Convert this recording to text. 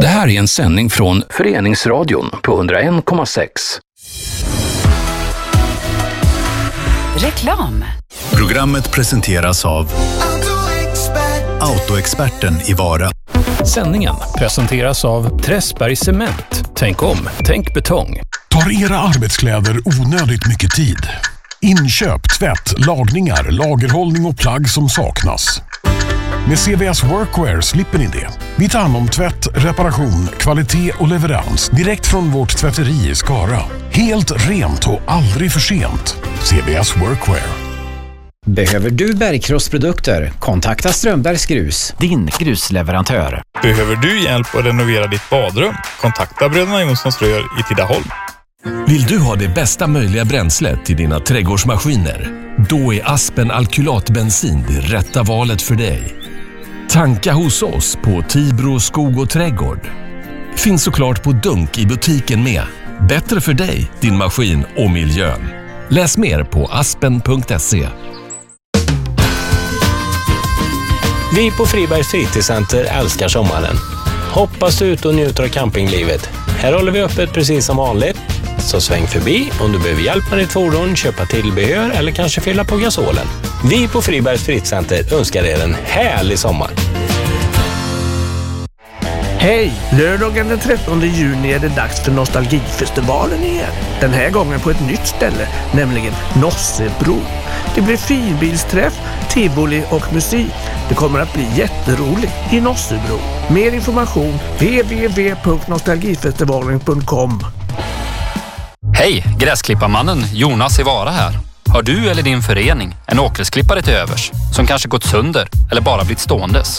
Det här är en sändning från Föreningsradion på 101,6. Reklam. Programmet presenteras av Autoexperten i Vara. Sändningen presenteras av Träsberg Cement. Tänk om, tänk betong. Tar era arbetskläder onödigt mycket tid? Inköp, tvätt, lagningar, lagerhållning och plagg som saknas. Med CVS Workwear slipper ni det. Vi tar hand om tvätt, reparation, kvalitet och leverans direkt från vårt tvätteri i Skara. Helt rent och aldrig för sent. CVS Workwear. Behöver du bergkrossprodukter? Kontakta Strömbergs Grus, din grusleverantör. Behöver du hjälp att renovera ditt badrum? Kontakta Bröderna Jonssons Rör i Tidaholm. Vill du ha det bästa möjliga bränslet till dina trädgårdsmaskiner? Då är Aspen alkylatbensin det rätta valet för dig. Tanka hos oss på Tibro skog och trädgård. Finns såklart på dunk i butiken med. Bättre för dig, din maskin och miljön. Läs mer på aspen.se. Vi på Fribergs fritidscenter älskar sommaren. Hoppas ut och njuter av campinglivet. Här håller vi öppet precis som vanligt. Så sväng förbi om du behöver hjälp med ditt fordon, köpa tillbehör eller kanske fylla på gasolen. Vi på Fribergs fritidscenter önskar er en härlig sommar. Hej! Lördagen den 13 juni är det dags för Nostalgifestivalen igen. Den här gången på ett nytt ställe, nämligen Nossebro. Det blir finbilsträff, tivoli och musik. Det kommer att bli jätteroligt i Nossebro. Mer information www.nostalgifestivalen.com. Hej, gräsklipparmannen Jonas i Vara här. Har du eller din förening en åkgräsklippare till övers som kanske gått sönder eller bara blivit ståendes?